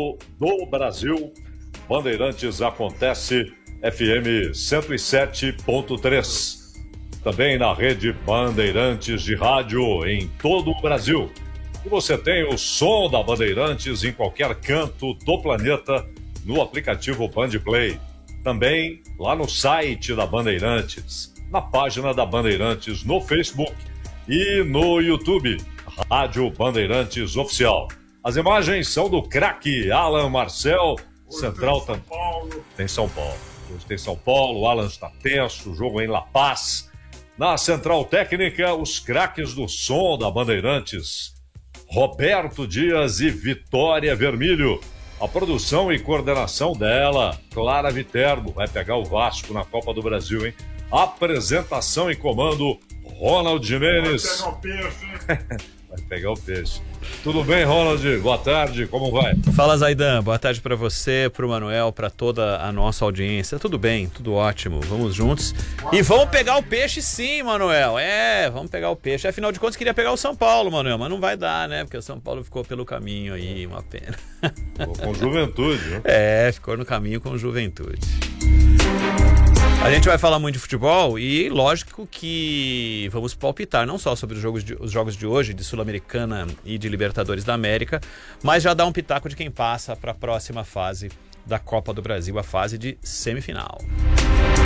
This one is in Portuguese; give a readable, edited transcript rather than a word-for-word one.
Copo do Brasil. Bandeirantes acontece FM 107.3. Também na rede Bandeirantes de rádio em todo o Brasil. E você tem o som da Bandeirantes em qualquer canto do planeta no aplicativo Bandplay. Também lá no site da Bandeirantes, na página da Bandeirantes no Facebook e no YouTube, Rádio Bandeirantes Oficial. As imagens são do craque Alan Marcel, Central São Paulo. Tem São Paulo. Hoje tem São Paulo, o Alan está tenso, o jogo em La Paz. Na Central Técnica, os craques do som da Bandeirantes, Roberto Dias e Vitória Vermilho. A produção e coordenação dela, Clara Viterbo, vai pegar o Vasco na Copa do Brasil, hein? Apresentação e comando, Ronald Jimenez. Vai pegar o peixe, hein? Vai pegar o peixe. Tudo bem, Ronald? Boa tarde, como vai? Fala, Zaidan. Boa tarde para você, pro Manuel, para toda a nossa audiência. Tudo bem, tudo ótimo. Vamos juntos. E vamos pegar o peixe sim, Manuel. Vamos pegar o peixe. Afinal de contas, queria pegar o São Paulo, Manuel, mas não vai dar, né? Porque o São Paulo ficou pelo caminho aí, uma pena. Com Juventude, né? Ficou no caminho com Juventude. A gente vai falar muito de futebol e lógico que vamos palpitar não só sobre os jogos de hoje, de Sul-Americana e de Libertadores da América, mas já dar um pitaco de quem passa para a próxima fase da Copa do Brasil, a fase de semifinal.